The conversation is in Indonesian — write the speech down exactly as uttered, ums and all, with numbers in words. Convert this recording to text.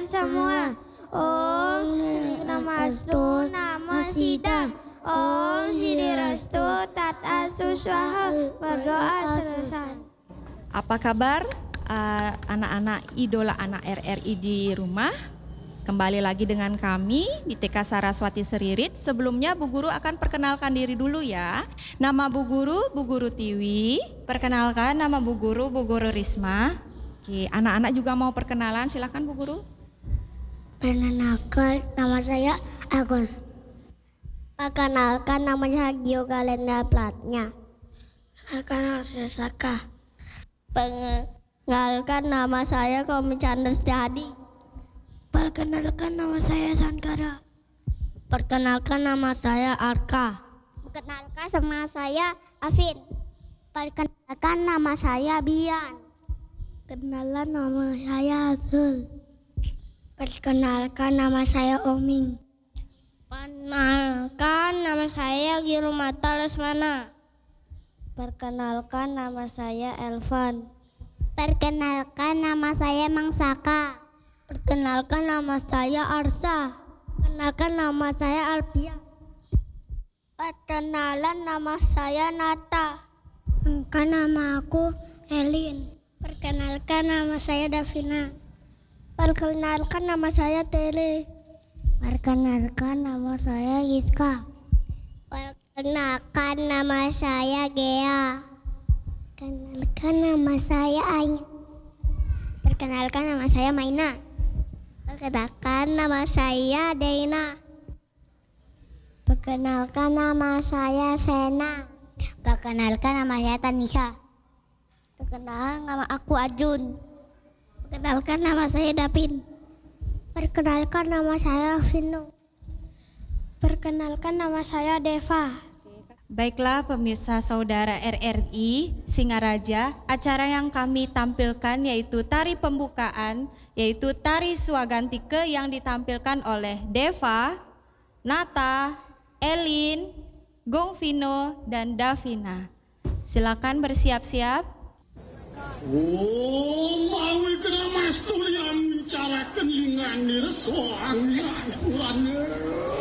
semua. Om Namastu Namasida. Om Siddhirastu Tat Astu Swaha. Berdoa selesai. Apa kabar uh, anak-anak idola anak R R I di rumah? Kembali lagi dengan kami di T K Saraswati Seririt. Sebelumnya Bu Guru akan perkenalkan diri dulu ya. Nama Bu Guru, Bu Guru Tiwi. Perkenalkan, nama Bu Guru, Bu Guru Risma. Oke, anak-anak juga mau perkenalan, silakan Bu Guru. Perkenalkan, nama saya Agus. Perkenalkan, nama saya Gio Galenda Platnya. Perkenalkan, saya Saka. Perkenalkan, nama saya Komi Chandra Setiadi. Perkenalkan, nama saya Sankara. Perkenalkan, nama saya Arka. Perkenalkan, nama saya Afin. Perkenalkan, nama saya Bian. Perkenalan, nama saya Azul. Perkenalkan, nama saya Oming. Perkenalkan, nama saya Girumata Lesmana. Perkenalkan, nama saya Elvan. Perkenalkan, nama saya Mangsaka. Perkenalkan, nama saya Arsa. Perkenalkan, nama saya Alpia. Perkenalan, nama saya Nata. Perkenalkan, nama aku Elin. Perkenalkan, nama saya Davina. Perkenalkan, nama saya Tele. Perkenalkan, nama saya Giska. Perkenalkan, nama saya Gea. Perkenalkan, nama saya Anya. Perkenalkan, nama saya Maina. Perkenalkan, nama saya Deina. Perkenalkan, nama saya Sena. Perkenalkan, nama saya Tanisha. Perkenalkan, nama aku Ajun. Perkenalkan, nama saya Dapin. Perkenalkan, nama saya Vino. Perkenalkan, nama saya Deva. Baiklah pemirsa saudara R R I Singaraja, acara yang kami tampilkan yaitu tari pembukaan, yaitu tari Swagantike yang ditampilkan oleh Deva, Nata, Elin, Gong Vino, dan Davina. Silakan bersiap-siap. Oh, mawi kena mas tulian cara keningan di resoang ya Tuhan.